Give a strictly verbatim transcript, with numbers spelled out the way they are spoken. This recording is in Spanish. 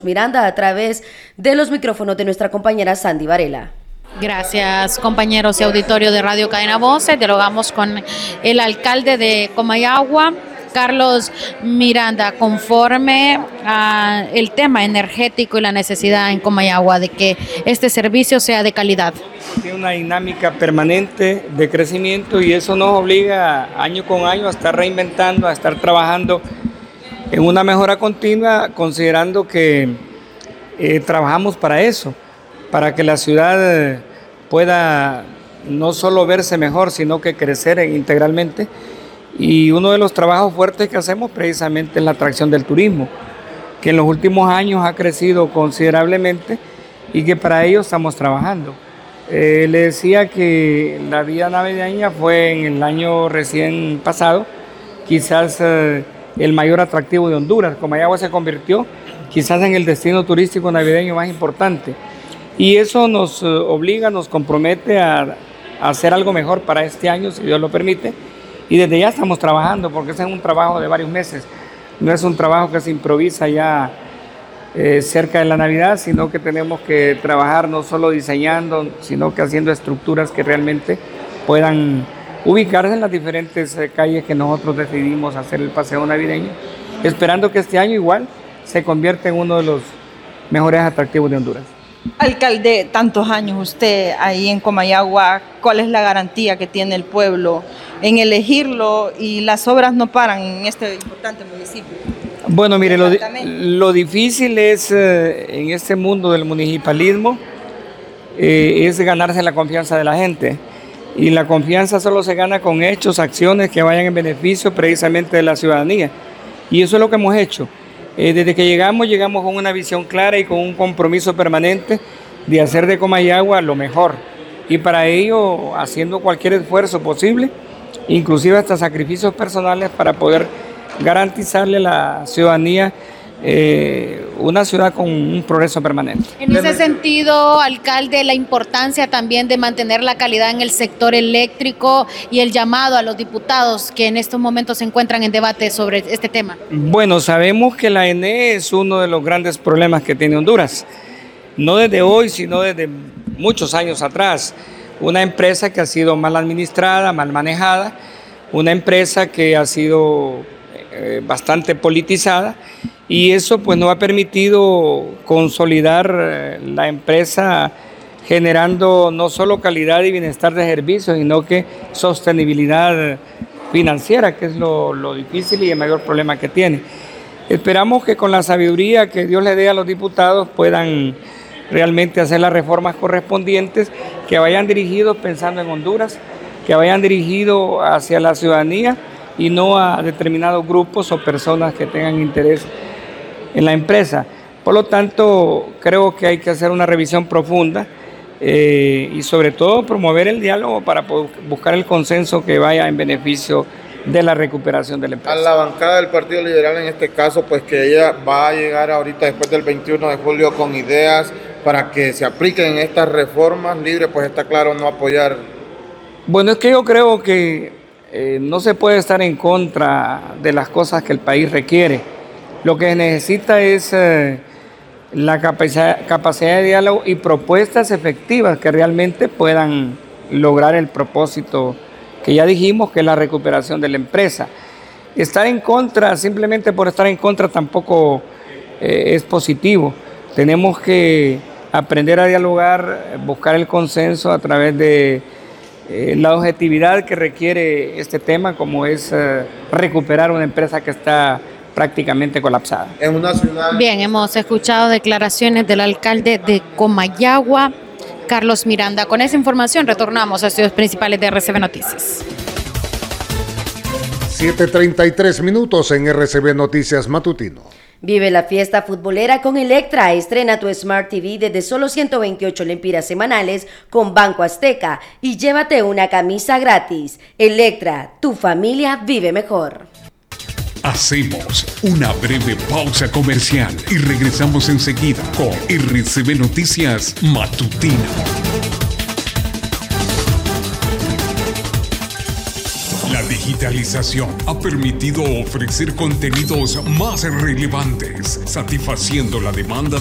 Miranda a través de los micrófonos de nuestra compañera Sandy Varela. Gracias, compañeros y auditorio de Radio Cadena Voces. Dialogamos con el alcalde de Comayagua, Carlos Miranda, conforme al tema energético y la necesidad en Comayagua de que este servicio sea de calidad. Tiene una dinámica permanente de crecimiento y eso nos obliga año con año a estar reinventando, a estar trabajando en una mejora continua, considerando que eh, trabajamos para eso, para que la ciudad pueda no solo verse mejor, sino que crecer integralmente. Y uno de los trabajos fuertes que hacemos precisamente es la atracción del turismo, que en los últimos años ha crecido considerablemente y que para ello estamos trabajando. Eh, le decía que la vida navideña fue en el año recién pasado, quizás eh, el mayor atractivo de Honduras. Comayagua se convirtió quizás en el destino turístico navideño más importante. Y eso nos obliga, nos compromete a, a hacer algo mejor para este año, si Dios lo permite. Y desde ya estamos trabajando, porque ese es un trabajo de varios meses. No es un trabajo que se improvisa ya eh, cerca de la Navidad, sino que tenemos que trabajar no solo diseñando, sino que haciendo estructuras que realmente puedan ubicarse en las diferentes eh, calles que nosotros decidimos hacer el paseo navideño, esperando que este año igual se convierta en uno de los mejores atractivos de Honduras. Alcalde, tantos años usted ahí en Comayagua, ¿cuál es la garantía que tiene el pueblo en elegirlo y las obras no paran en este importante municipio? Bueno, mire, lo, lo difícil es eh, en este mundo del municipalismo eh, es ganarse la confianza de la gente. Y la confianza solo se gana con hechos, acciones que vayan en beneficio precisamente de la ciudadanía. Y eso es lo que hemos hecho. Eh, desde que llegamos, llegamos con una visión clara y con un compromiso permanente de hacer de Comayagua lo mejor. Y para ello, haciendo cualquier esfuerzo posible, inclusive hasta sacrificios personales para poder garantizarle a la ciudadanía Eh, una ciudad con un progreso permanente. En ese sentido, alcalde, la importancia también de mantener la calidad en el sector eléctrico y el llamado a los diputados que en estos momentos se encuentran en debate sobre este tema. Bueno, sabemos que la E N E es uno de los grandes problemas que tiene Honduras, no desde hoy, sino desde muchos años atrás. Una empresa que ha sido mal administrada, mal manejada, una empresa que ha sido eh, bastante politizada. Y eso pues nos ha permitido consolidar la empresa generando no solo calidad y bienestar de servicios, sino que sostenibilidad financiera, que es lo, lo difícil y el mayor problema que tiene. Esperamos que con la sabiduría que Dios le dé a los diputados puedan realmente hacer las reformas correspondientes, que vayan dirigidos pensando en Honduras, que vayan dirigidos hacia la ciudadanía y no a determinados grupos o personas que tengan interés en la empresa. Por lo tanto, creo que hay que hacer una revisión profunda eh, y sobre todo promover el diálogo para buscar el consenso que vaya en beneficio de la recuperación de la empresa. A la bancada del Partido Liberal en este caso, pues que ella va a llegar ahorita después del veintiuno de julio con ideas para que se apliquen estas reformas libres, pues está claro no apoyar. Bueno, es que yo creo que eh, no se puede estar en contra de las cosas que el país requiere. Lo que necesita es eh, la capacidad, capacidad de diálogo y propuestas efectivas que realmente puedan lograr el propósito que ya dijimos, que es la recuperación de la empresa. Estar en contra, simplemente por estar en contra, tampoco eh, es positivo. Tenemos que aprender a dialogar, buscar el consenso a través de eh, la objetividad que requiere este tema, como es eh, recuperar una empresa que está prácticamente colapsada. En una ciudad... Bien, hemos escuchado declaraciones del alcalde de Comayagua, Carlos Miranda. Con esa información retornamos a estudios principales de R C B Noticias. siete treinta y tres minutos en R C B Noticias Matutino. Vive la fiesta futbolera con Electra. Estrena tu Smart T V desde solo ciento veintiocho lempiras semanales con Banco Azteca y llévate una camisa gratis. Electra, tu familia vive mejor. Hacemos una breve pausa comercial y regresamos enseguida con R C B Noticias Matutino. La digitalización ha permitido ofrecer contenidos más relevantes, satisfaciendo la demanda